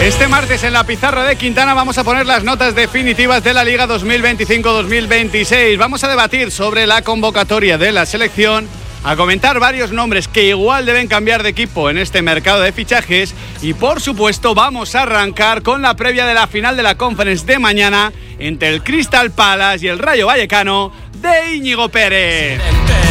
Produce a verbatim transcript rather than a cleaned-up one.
Este martes en la pizarra de Quintana vamos a poner las notas definitivas de la Liga dos mil veinticinco dos mil veintiséis. Vamos a debatir sobre la convocatoria de la selección, a comentar varios nombres que igual deben cambiar de equipo en este mercado de fichajes y, por supuesto, vamos a arrancar con la previa de la final de la Conference de mañana entre el Crystal Palace y el Rayo Vallecano de Íñigo Pérez.